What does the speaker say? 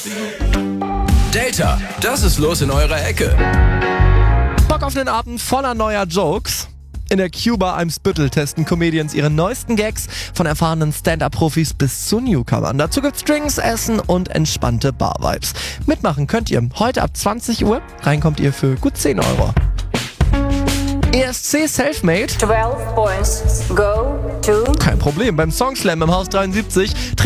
Data, das ist los in eurer Ecke. Bock auf einen Abend voller neuer Jokes? In der Q-Bar Eimsbüttel testen Comedians ihre neuesten Gags, von erfahrenen Stand-Up-Profis bis zu Newcomern. Dazu gibt's Drinks, Essen und entspannte Bar-Vibes. Mitmachen könnt ihr heute ab 20 Uhr. Reinkommt ihr für gut 10 Euro. ESC Selfmade? 12 points go to... Kein Problem, beim Songslam im Haus 73